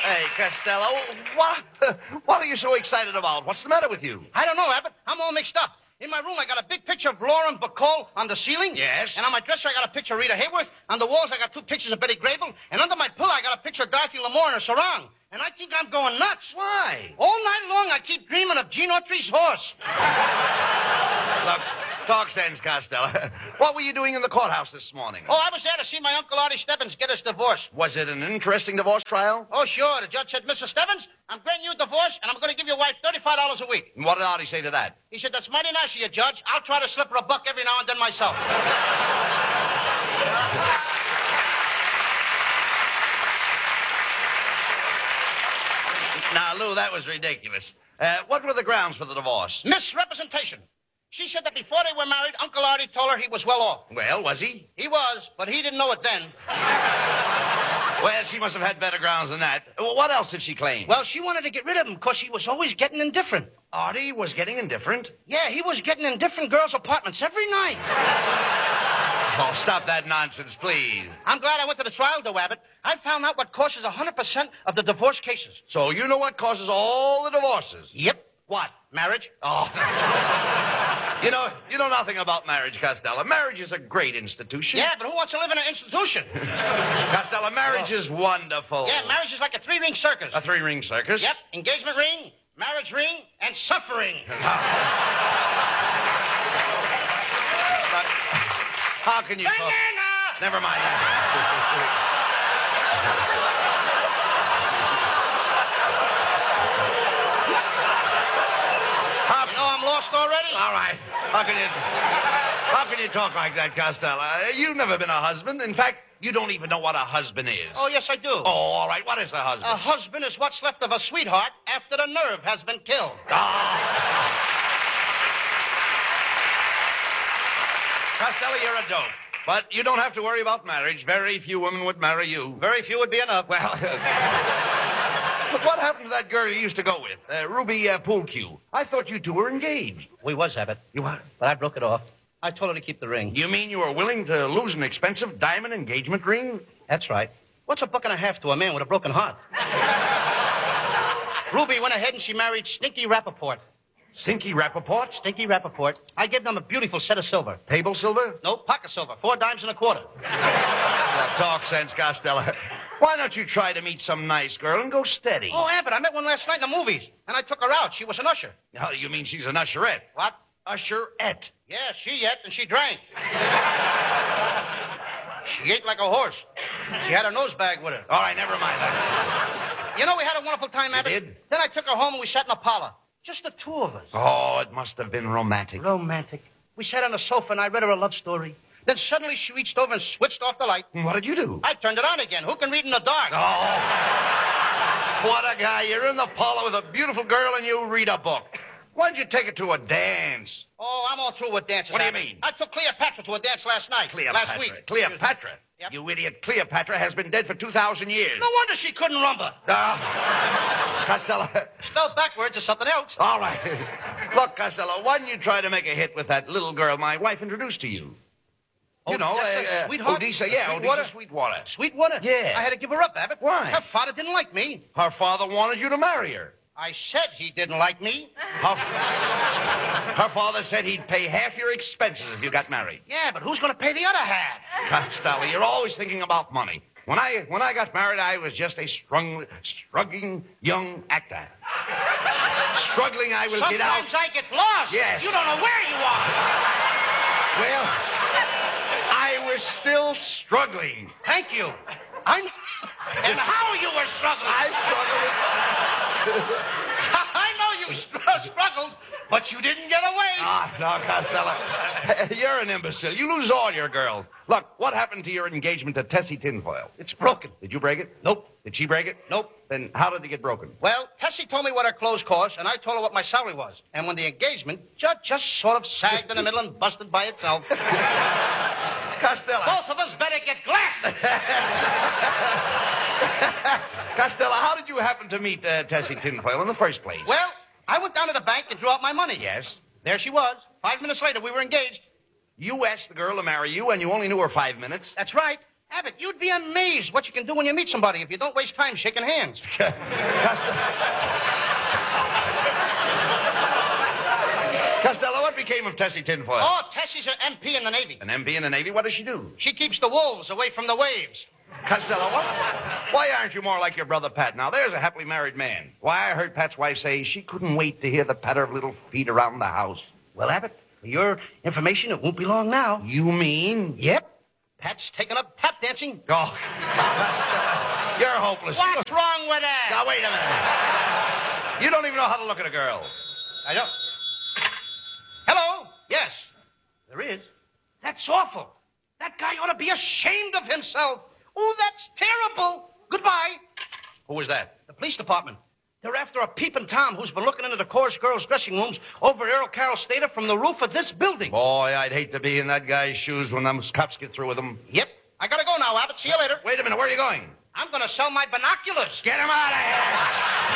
Hey, Costello, what are you so excited about? What's the matter with you? I don't know, Abbott. I'm all mixed up. In my room, I got a big picture of Lauren Bacall on the ceiling. Yes. And on my dresser, I got a picture of Rita Hayworth. On the walls, I got 2 pictures of Betty Grable. And under my pillow, I got a picture of Dorothy Lamour in her sarong. And I think I'm going nuts. Why? All night long, I keep dreaming of Gene Autry's horse. Look, talk sense, Costello. What were you doing in the courthouse this morning? Oh, I was there to see my Uncle Artie Stebbins get his divorce. Was it an interesting divorce trial? Oh, sure. The judge said, Mr. Stebbins, I'm granting you a divorce, and I'm going to give your wife $35 a week. And what did Artie say to that? He said, that's mighty nice of you, Judge. I'll try to slip her a buck every now and then myself. Now, Lou, that was ridiculous. What were the grounds for the divorce? Misrepresentation. She said that before they were married, Uncle Artie told her he was well off. Well, was he? He was, but he didn't know it then. Well, she must have had better grounds than that. What else did she claim? Well, she wanted to get rid of him because he was always getting indifferent. Artie was getting indifferent? Yeah, he was getting in different girls' apartments every night. Oh, stop that nonsense, please. I'm glad I went to the trial, though, Abbott. I found out what causes 100% of the divorce cases. So you know what causes all the divorces? Yep. What? Marriage. Oh. You know nothing about marriage, Costello. Marriage is a great institution. Yeah, but who wants to live in an institution? Costello, marriage is wonderful. Yeah, marriage is like a 3-ring circus. A 3-ring circus? Yep. Engagement ring, marriage ring, and suffering. How can you... Never mind that. You know I'm lost already? All right. How can you talk like that, Costello? You've never been a husband. In fact, you don't even know what a husband is. Oh, yes, I do. Oh, all right. What is a husband? A husband is what's left of a sweetheart after the nerve has been killed. Costello, you're a dope. But you don't have to worry about marriage. Very few women would marry you. Very few would be enough. Well, look, what happened to that girl you used to go with, Ruby Poolcue? I thought you two were engaged. We was, Abbott. You are? But I broke it off. I told her to keep the ring. You mean you were willing to lose an expensive diamond engagement ring? That's right. What's $1.50 to a man with a broken heart? Ruby went ahead and she married Stinky Rappaport. Stinky Rappaport? Stinky Rappaport. I gave them a beautiful set of silver. Table silver? No, pocket silver. 4 dimes and a quarter. Talk sense, Costello. Why don't you try to meet some nice girl and go steady? Oh, Abbott, I met one last night in the movies, and I took her out. She was an usher. Oh, you mean she's an usherette? What? Usherette. Yeah, she ate and she drank. She ate like a horse. She had her nose bag with her. All right, never mind that. You know, we had a wonderful time, Abbott. did? Then I took her home and we sat in a parlor. Just the 2 of us. Oh, it must have been romantic. Romantic. We sat on the sofa and I read her a love story. Then suddenly she reached over and switched off the light. What did you do? I turned it on again. Who can read in the dark? Oh, what a guy. You're in the parlor with a beautiful girl and you read a book. Why'd you take her to a dance? Oh, I'm all through with dances. What do you Abbott. mean? I took Cleopatra to a dance last night. Last week. Cleopatra? Yep. You idiot. Cleopatra has been dead for 2,000 years. No wonder she couldn't rumba. Costello. Spelled backwards or something else. All right. Look, Costello, why don't you try to make a hit with that little girl my wife introduced to you? You know, that's Sweetheart? Odessa, yeah, Sweetwater? Odessa Sweetwater. Sweetwater? Yeah. I had to give her up, Abbott. Why? Her father didn't like me. Her father wanted you to marry her. I said he didn't like me. Her father said he'd pay half your expenses if you got married. Yeah, but who's going to pay the other half? Costello, you're always thinking about money. When I got married, I was just a struggling young actor. Struggling, I will get out. Sometimes I get lost. Yes. You don't know where you are. Well, I was still struggling. Thank you. And how you were struggling. I struggled. I know you struggled, but you didn't get away. No, Costello. You're an imbecile. You lose all your girls. Look, what happened to your engagement to Tessie Tinfoil? It's broken. Did you break it? Nope. Did she break it? Nope. Then how did it get broken? Well, Tessie told me what her clothes cost, and I told her what my salary was. And when the engagement just sort of sagged in the middle and busted by itself. Costello. Both of us better get glasses. Costello, how did you happen to meet Tessie Tinfoil in the first place? Well, I went down to the bank to draw out my money. Yes. There she was. 5 minutes later, we were engaged. You asked the girl to marry you, and you only knew her 5 minutes. That's right. Abbott, you'd be amazed what you can do when you meet somebody if you don't waste time shaking hands. Costello, what became of Tessie Tinfoil? Oh, Tessie's an MP in the Navy. An MP in the Navy? What does she do? She keeps the wolves away from the waves. Costello, why aren't you more like your brother Pat? Now, there's a happily married man. Why, I heard Pat's wife say she couldn't wait to hear the patter of little feet around the house. Well, Abbott, for your information, it won't be long now. You mean? Yep. Pat's taking up tap dancing. Oh, Costello, you're hopeless. What's wrong with that? Now, wait a minute. You don't even know how to look at a girl. I don't. Hello? Yes. There is. That's awful. That guy ought to be ashamed of himself. Oh, that's terrible. Goodbye. Who was that? The police department. They're after a peeping Tom who's been looking into the chorus girls' dressing rooms over at Earl Carroll's Theater from the roof of this building. Boy, I'd hate to be in that guy's shoes when them cops get through with him. Yep. I gotta go now, Abbott. See you later. Wait a minute. Where are you going? I'm gonna sell my binoculars. Get him out of here.